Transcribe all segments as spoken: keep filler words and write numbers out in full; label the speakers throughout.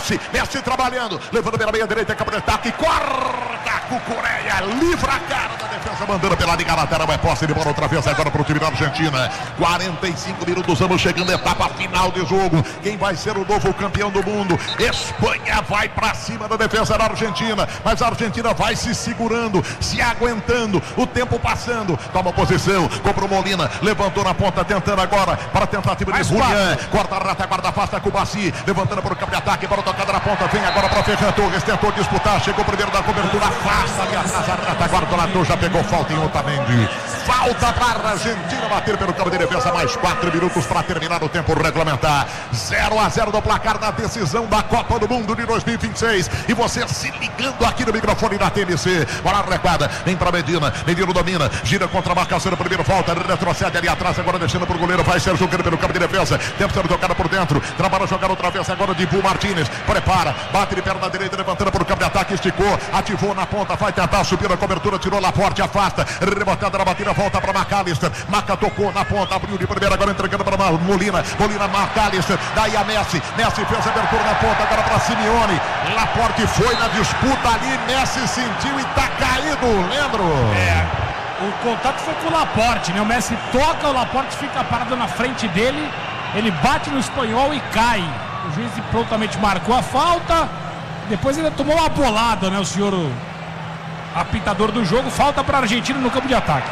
Speaker 1: Messi, Messi trabalhando, levando pela meia direita, campo de ataque, corta a Cucureia, livra a cara da defesa, mandando pela liga lateral, é posse de bola outra vez agora para o time da Argentina. quarenta e cinco minutos, estamos chegando à etapa final de jogo. Quem vai ser o novo campeão do mundo? Espanha vai para cima da defesa da Argentina, mas a Argentina vai se segurando, se aguentando, o tempo passando, toma posição, compra o Molina, levantou na ponta, tentando agora, para tentativa de Julián, corta a rata, guarda afasta com o Baci, levantando para o campo de ataque, para a tocada na ponta, vem agora para o Ferran Torres, tentou disputar, chegou primeiro da cobertura, afasta ali atrás, a rata, guarda o Lator, já pegou falta em Otamendi, falta para a Argentina bater pelo campo de defesa, mais quatro minutos para terminar o tempo regulamentar, zero a zero do placar da decisão da Copa do Mundo de dois mil e vinte e seis, e você se ligando aqui no microfone da T M C, bola recuada, vem para Medina, Medina domina, gira contra a marcação do primeiro, volta, retrocede ali atrás, agora deixando para o goleiro, vai ser jogando pelo campo de defesa, tempo sendo tocada por dentro, trabalha a jogar outra vez agora de Dibu Martínez, prepara, bate de perna direita, levantando para o campo de ataque, esticou, ativou na ponta, vai tentar subir a cobertura, tirou lá forte, afasta, rebotada na batida, volta para McAllister, Maca tocou na ponta, abriu de primeira, agora entregando para Molina, Molina, McAllister, daí a Messi, Messi fez a abertura na ponta, agora para Simeone, Laporte foi na disputa ali, Messi sentiu e tá caído, Leandro.
Speaker 2: É, o contato foi com o Laporte, né? O Messi toca, o Laporte fica parado na frente dele, ele bate no espanhol e cai. O juiz prontamente marcou a falta, depois ele tomou uma bolada, né? O senhor o apitador do jogo, falta para a Argentina no campo de ataque.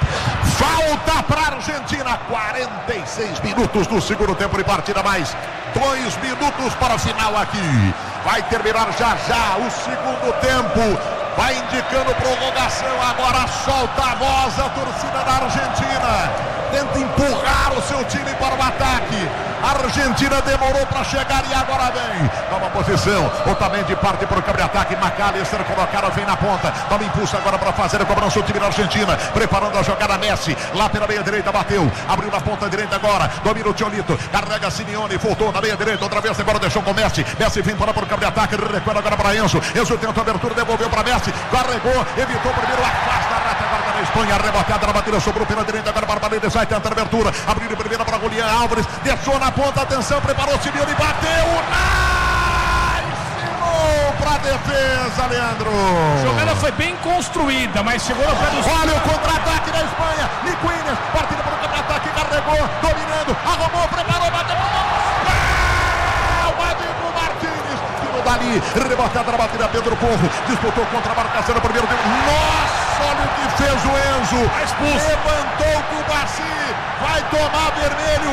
Speaker 1: Falta para a Argentina, quarenta e seis minutos do segundo tempo de partida, mais dois minutos para o final aqui. Vai terminar já já o segundo tempo. Vai indicando prorrogação, agora solta a voz a torcida da Argentina. Tenta empurrar o seu time para o ataque. A Argentina demorou para chegar e agora vem. Toma posição, Otamendi parte para o campo de ataque. McAllister colocaram, vem na ponta. Toma impulso agora para fazer a cobrança o time da Argentina. Preparando a jogada Messi. Lá pela meia direita, bateu. Abriu na ponta direita agora. Domina o Tiolito. Carrega Simeone. Voltou na meia direita. Outra vez agora deixou com Messi. Messi vem para o campo de ataque. Recuando agora para Enzo. Enzo tentou a abertura, devolveu para Messi. Carregou, evitou o primeiro. Afasta a reta agora da Espanha. Rebotada na batida. Sobrou pela direita agora para Paredes. Vai tentar a abertura. Abriu de primeira para Julián Álvares. Deixou na ponta. Atenção, preparou o Simeone. Bateu. Nice! Para a defesa, Leandro.
Speaker 2: A jogada foi bem construída, mas chegou no pé do...
Speaker 1: Olha o contra-ataque da Espanha. Niquinhas, partida para o contra-ataque. Carregou, dominando. Arrumou, preparou, bateu. Dali, rebotada na batida, Pedro Porro disputou contra a marcação no primeiro tempo. Nossa, olha o que fez o Enzo. Levantou o Cubaci, vai tomar vermelho,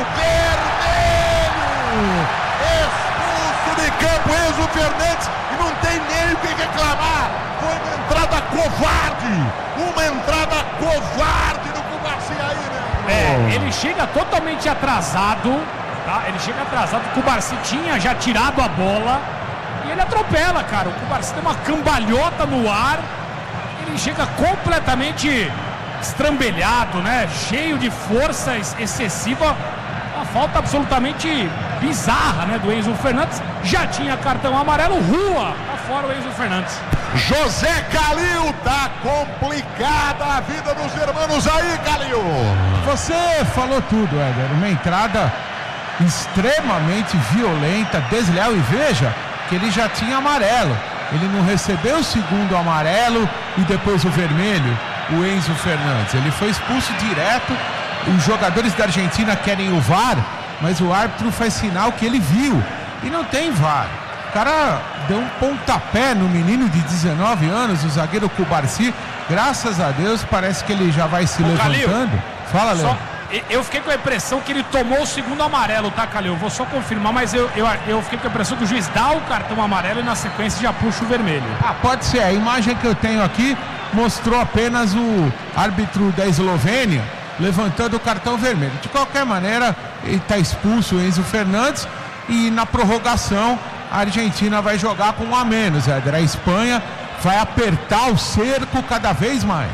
Speaker 1: vermelho. Expulso de campo Enzo Fernandes e não tem nem o que reclamar. Foi uma entrada covarde, uma entrada covarde do Cubaci aí, né?
Speaker 2: É, ele chega totalmente atrasado, tá? Ele chega atrasado, o Cubaci tinha já tirado a bola. E ele atropela, cara. O Cubaci tem uma cambalhota no ar. Ele chega completamente estrambelhado, né? Cheio de força excessiva. Uma falta absolutamente bizarra, né? Do Enzo Fernandes. Já tinha cartão amarelo. Rua pra fora o Enzo Fernandes.
Speaker 1: José Calil, tá complicada a vida dos irmãos aí, Calil.
Speaker 3: Você falou tudo, Éder. Uma entrada extremamente violenta, desleal. E veja que ele já tinha amarelo, ele não recebeu o segundo amarelo e depois o vermelho, o Enzo Fernandes, ele foi expulso direto. Os jogadores da Argentina querem o V A R, mas o árbitro faz sinal que ele viu, e não tem V A R. O cara deu um pontapé no menino de dezenove anos, o zagueiro Cubaci. Graças a Deus, parece que ele já vai se Ô, levantando. Calil, Fala, Léo.
Speaker 2: Eu fiquei com a impressão que ele tomou o segundo amarelo, tá, Calil? Eu vou só confirmar, mas eu, eu, eu fiquei com a impressão que o juiz dá o cartão amarelo e na sequência já puxa o vermelho.
Speaker 3: Ah, pode ser. A imagem que eu tenho aqui mostrou apenas o árbitro da Eslovênia levantando o cartão vermelho. De qualquer maneira, ele está expulso o Enzo Fernandes e na prorrogação a Argentina vai jogar com um a menos, Éder. A Espanha vai apertar o cerco cada vez mais.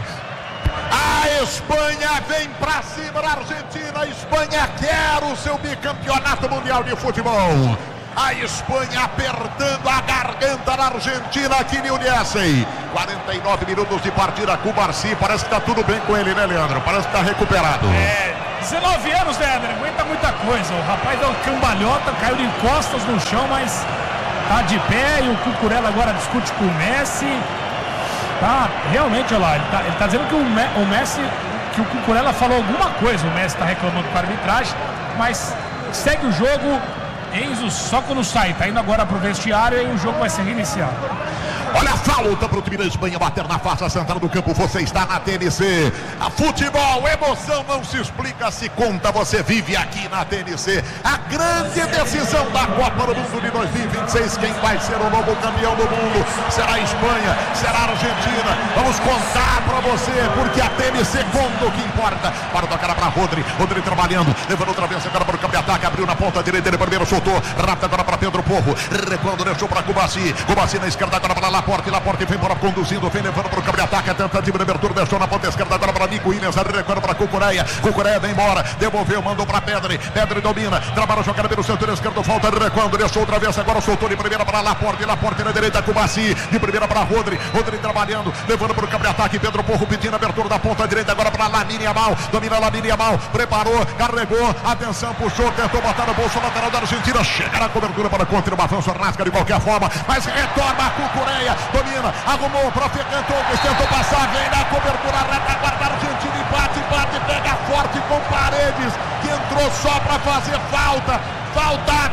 Speaker 1: A Espanha vem pra cima da Argentina. A Espanha quer o seu bicampeonato mundial de futebol. A Espanha apertando a garganta da Argentina aqui em Uliassen. quarenta e nove minutos de partida. Cubaci, parece que tá tudo bem com ele, né, Leandro? Parece que tá recuperado.
Speaker 2: É, dezenove anos, né, Leandro? Aguenta muita coisa. O rapaz deu uma cambalhota, caiu de costas no chão, mas tá de pé e o Cucurella agora discute com o Messi. Tá, realmente, olha lá, ele tá, ele tá dizendo que o, Me, o Messi, que o Cucurella falou alguma coisa, o Messi tá reclamando com a arbitragem, mas segue o jogo. Enzo só quando sai, tá indo agora pro vestiário e o jogo vai ser reiniciado.
Speaker 1: Olha a falta pro time da Espanha bater na faixa central do campo. Você está na T N C. A futebol, emoção não se explica, se conta. Você vive aqui na T N C. A grande decisão da Copa do Mundo de dois mil e vinte e seis. Quem vai ser o novo campeão do mundo? Será a Espanha? Será a Argentina? Vamos contar pra você, porque a T N C conta o que importa. Para tocar para Rodri. Rodri trabalhando, levando outra vez agora para o campo de ataque. Abriu na ponta direita, ele primeiro soltou. Rápido agora para Pedro Porro. Recuando, deixou para Cubarsí. Cubarsí na esquerda agora para Laporte. Laporte vem embora conduzindo, vem levando para o campo de ataque. A tentativa de abertura, deixou na ponta esquerda agora para Nico Williams. Recuando para Cucureia. Cucureia vem embora, devolveu, mandou para Pedri. Pedri domina, trabalha a jogada pelo setor esquerdo. Falta recuando, deixou outra vez agora, soltou de primeira para Laporte. Laporte na direita, Cubarsí. De primeira para Rodri. Rodri trabalhando, levando para o campo de ataque. Pedro Porro pedindo a abertura da ponta direita agora para Lamine Yamal. Domina Lamine Yamal, preparou, carregou, atenção, puxou, tentou botar no bolso lateral da Argentina. Chega na cobertura para contra o avanço, rasga de qualquer forma, mas retorna a Cucureia, domina, arrumou para Ferran Torres, tentou passar, vem na cobertura, retaguarda a Argentina, bate, bate, pega forte com Paredes, que entrou só para fazer falta, falta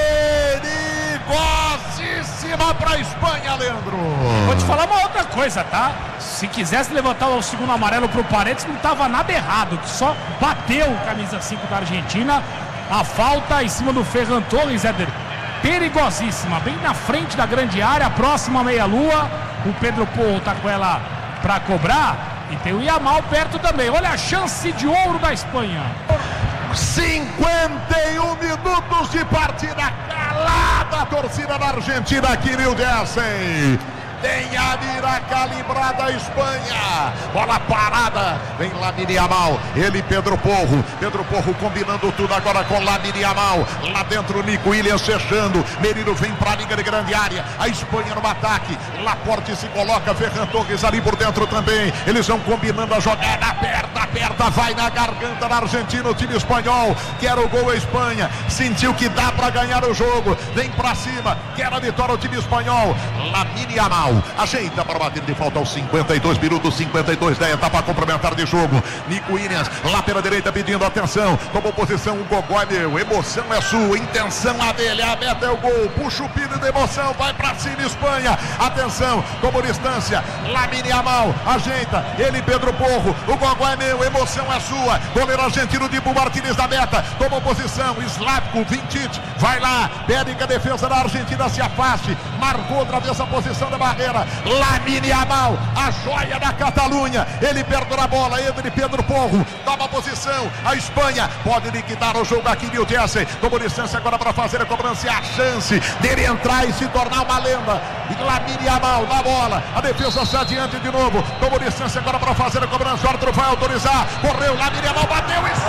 Speaker 1: perigosíssima para a Espanha, Leandro.
Speaker 2: Vou te falar uma outra coisa, tá? Se quisesse levantar o segundo amarelo pro Paredes, não tava nada errado, só bateu o camisa cinco da Argentina. A falta em cima do Ferran Torres, Éder, perigosíssima, bem na frente da grande área, próxima meia-lua. O Pedro Porro tá com ela para cobrar e tem o Yamal perto também. Olha a chance de ouro da Espanha.
Speaker 1: cinquenta e um minutos de partida, calada a torcida da Argentina aqui, New Jersey. Tem a mira calibrada a Espanha. Bola parada. Vem Lamine Yamal. Ele, Pedro Porro. Pedro Porro combinando tudo agora com Lamine Yamal. Lá dentro, Nico Williams fechando. Merino vem para a linha de grande área. A Espanha no ataque. Laporte se coloca. Ferran Torres ali por dentro também. Eles vão combinando a jogada. Aperta, aperta. Vai na garganta da Argentina. O time espanhol quer o gol a Espanha. Sentiu que dá para ganhar o jogo. Vem para cima. Quer a vitória o time espanhol. Lamine Yamal ajeita para bater de falta aos cinquenta e dois minutos, cinquenta e dois da etapa complementar de jogo. Nico Williams lá pela direita pedindo atenção, tomou posição o Gogói, meu, emoção é sua, intenção a dele, a meta é o gol, puxa o pino de emoção, vai para cima Espanha, atenção, tomou distância, Lamine Yamal, ajeita, ele Pedro Porro, o Gogói, meu, emoção é sua, goleiro argentino Dibu Martínez da meta, tomou posição, Slavko Vintic, vai lá, pede que a defesa da Argentina se afaste, marcou outra vez a posição da barreira. Lamine Yamal, a joia da Catalunha, ele perde a bola, entra Pedro Porro, toma posição, a Espanha pode liquidar o jogo aqui, New Jersey, tomou distância agora para fazer a cobrança, e a chance dele entrar e se tornar uma lenda. Lamine Yamal na bola, a defesa está adiante de novo, tomou distância agora para fazer a cobrança, o árbitro vai autorizar, correu, Lamine Yamal bateu e...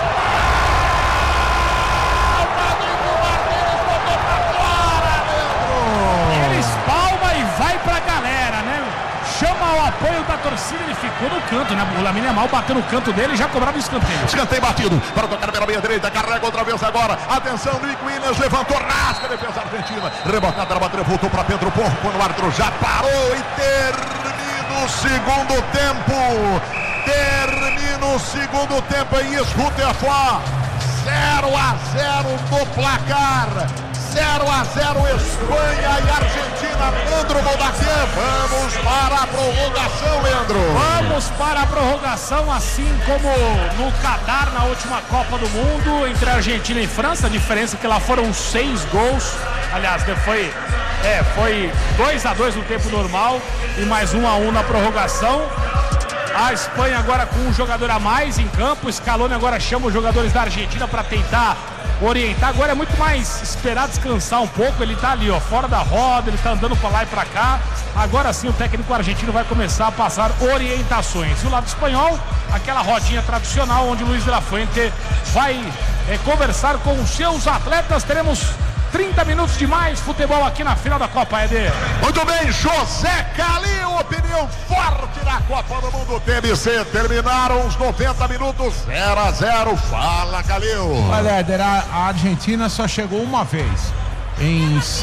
Speaker 2: Vai pra galera, né? Chama o apoio da torcida, ele ficou no canto, né? O Lamine Yamal bateu no canto dele e já cobrava o escanteio.
Speaker 1: Escanteio batido, para tocar pela meia direita, carrega outra vez agora. Atenção, Nico Williams levantou, rasga a defesa argentina. Rebotada, bateu, voltou para Pedro Porro, quando o árbitro já parou e termina o segundo tempo. Termina o segundo tempo em Escutefoa. zero a zero no placar. zero a zero Espanha e Argentina. Leandro Moldaquian, vamos para a prorrogação, Leandro.
Speaker 2: Vamos para a prorrogação, assim como no Catar na última Copa do Mundo entre Argentina e França. A diferença é que lá foram seis gols. Aliás, foi, é, foi dois a dois no tempo normal e mais um a um na prorrogação. A Espanha agora com um jogador a mais em campo. Scaloni agora chama os jogadores da Argentina para tentar orientar. Agora é muito mais esperar descansar um pouco. Ele tá ali, ó, fora da roda, ele tá andando para lá e para cá. Agora sim o técnico argentino vai começar a passar orientações. E o lado espanhol, aquela rodinha tradicional onde o Luiz de la Fuente vai é, conversar com os seus atletas. Teremos trinta minutos de mais futebol aqui na final da Copa, Eder.
Speaker 1: Muito bem, José Calil, opinião forte da Copa do Mundo T N C. Terminaram os noventa minutos, zero a zero. Fala, Calil.
Speaker 3: Olha, Eder, a Argentina só chegou uma vez em